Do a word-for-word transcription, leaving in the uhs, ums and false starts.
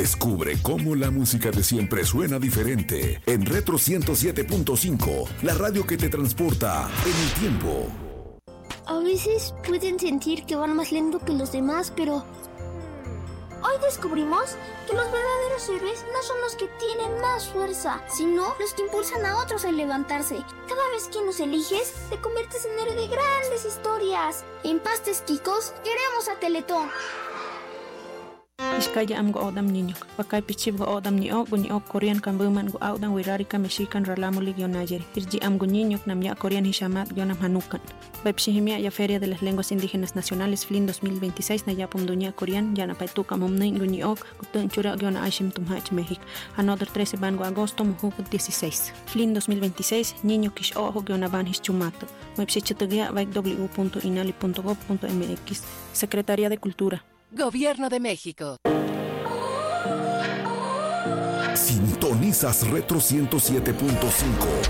Descubre cómo la música de siempre suena diferente en Retro ciento siete punto cinco, la radio que te transporta en el tiempo. A veces pueden sentir que van más lento que los demás, pero hoy descubrimos que los verdaderos héroes no son los que tienen más fuerza, sino los que impulsan a otros a levantarse. Cada vez que nos eliges, te conviertes en héroe de grandes historias. En Pastes Kikos, queremos a Teletón. Iskaya am go odam niño. Pakai pichib go odam ni o guni o Korean kan buman go audan wirarika mexican ralamo ligionayeri. Irji am go niño nam ya Korean hishamat gionam hanukan. Bepshihimia ya Feria de las Lenguas Indígenas Nacionales F L I N dos mil veintiséis na ya pumdunia Korean ya na paituka momnein guni o gutun chura giona ashim tumhach México. Another trece ban go agosto muhuk dieciséis. F L I N dos mil veintiséis niño kish ojo giona ban hischumato. Webshichitugia baik w punto inali punto gob punto m x. Secretaría de Cultura. Gobierno de México. Sintonizas Retro ciento siete punto cinco.